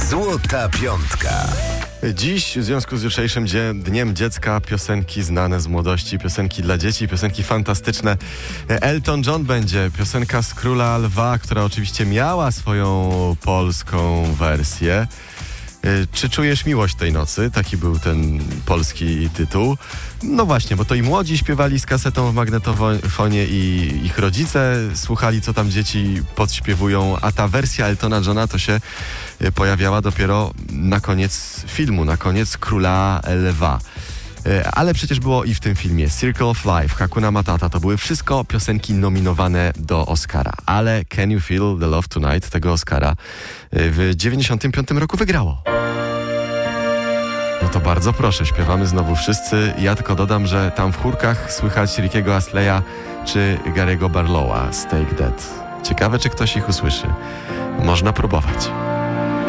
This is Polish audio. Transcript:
Złota Piątka. Dziś w związku z jutrzejszym Dniem Dziecka piosenki znane z młodości, piosenki dla dzieci, piosenki fantastyczne. Elton John będzie, piosenka z Króla Lwa, która oczywiście miała swoją polską wersję. Czy czujesz miłość tej nocy? Taki był ten polski tytuł. No właśnie, bo to i młodzi śpiewali z kasetą w magnetofonie i ich rodzice słuchali, co tam dzieci podśpiewują, a ta wersja Eltona Johna to się pojawiała dopiero na koniec filmu, na koniec Króla Lwa. Ale przecież było i w tym filmie Circle of Life, Hakuna Matata, to były wszystko piosenki nominowane do Oscara. Ale Can You Feel the Love Tonight tego Oscara w 95 roku wygrało. No to bardzo proszę, śpiewamy znowu wszyscy. Ja tylko dodam, że tam w chórkach słychać Rickiego Astleya czy Gary'ego Barlowa z Take That. Ciekawe, czy ktoś ich usłyszy. Można próbować.